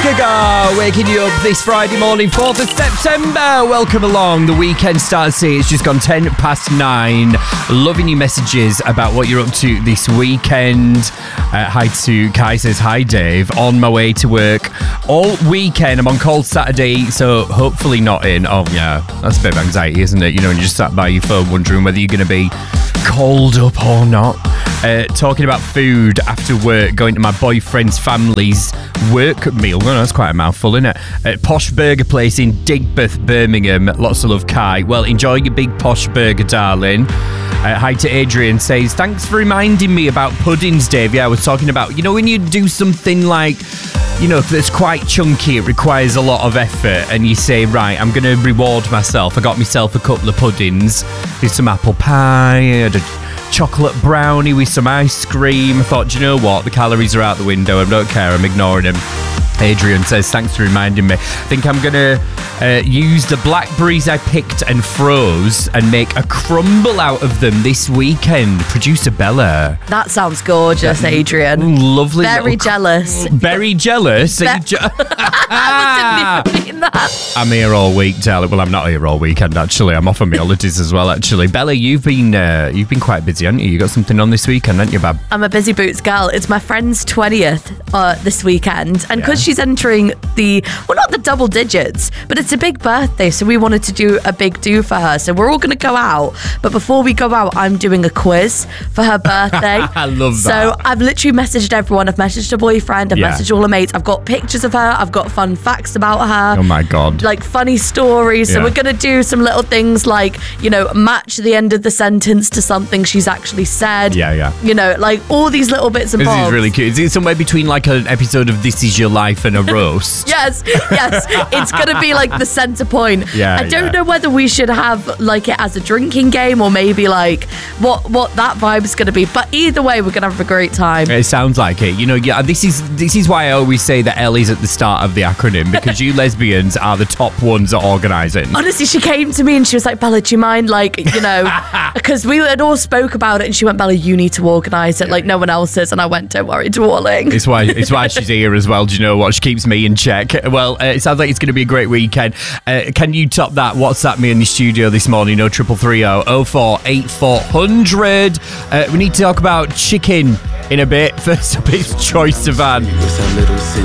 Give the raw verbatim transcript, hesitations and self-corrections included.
Gaga, waking you up this Friday morning, fourth of September. Welcome along. The weekend starts here. It's just gone ten past nine. Loving your messages about what you're up to this weekend. Uh, hi to Kai says, hi Dave. On my way to work all weekend. I'm on call Saturday, so hopefully not in. Oh yeah, that's a bit of anxiety, isn't it? You know, when you just sat by your phone wondering whether you're going to be called up or not. Uh, talking about food after work, going to my boyfriend's family's work meal. Well, that's quite a mouthful, isn't it? At Posh Burger Place in Digbeth, Birmingham. Lots of love, Kai. Well, enjoy your big posh burger, darling. Uh, hi to Adrian, says, thanks for reminding me about puddings, Dave. Yeah, I was talking about, you know, when you do something like, you know, that's quite chunky, it requires a lot of effort, and you say, right, I'm going to reward myself. I got myself a couple of puddings. There's some apple pie, I had a chocolate brownie with some ice cream. I thought, do you know what? The calories are out the window. I don't care. I'm ignoring them. Adrian says, thanks for reminding me. I think I'm going to uh, use the blackberries I picked and froze and make a crumble out of them this weekend. Producer Bella. That sounds gorgeous, Adrian. Lovely. Very jealous. Very jealous? Be- je- I wasn't even mean that. I'm here all week, darling. Well, I'm not here all weekend, actually. I'm off on my holidays as well, actually. Bella, you've been uh, you've been quite busy, haven't you? You got something on this weekend, haven't you, Bab? I'm a busy boots gal. It's my friend's twentieth uh, this weekend. And because yeah. she's entering the, well, not the double digits, but it's a big birthday. So we wanted to do a big do for her. So we're all going to go out. But before we go out, I'm doing a quiz for her birthday. I love that. So I've literally messaged everyone. I've messaged her boyfriend. I've yeah. messaged all her mates. I've got pictures of her. I've got fun facts about her. Oh my God. Like funny stories. Yeah. So we're going to do some little things like, you know, match the end of the sentence to something she's actually said. Yeah, yeah. You know, like all these little bits and this bobs. This is really cute. Is it somewhere between like an episode of This Is Your Life and a roast? Yes, yes. It's going to be like the centre point. Yeah, I don't yeah. know whether we should have like it as a drinking game or maybe like what what that vibe's going to be. But either way, we're going to have a great time. It sounds like it. You know, yeah. This is this is why I always say that L is at the start of the acronym, because you lesbians are the top ones at organising. Honestly, she came to me and she was like, Bella, do you mind, like, you know, because we had all spoke about it and she went, Bella, you need to organise it like no one else is. And I went, don't worry, darling. It's why it's why she's here as well. Do you know what? She keeps me in check. Well, uh, it sounds like it's going to be a great weekend. Uh, can you top that? WhatsApp me in the studio this morning. No triple three oh oh four eight four hundred. Uh, we need to talk about chicken in a bit. First up, it's Troye Sivan.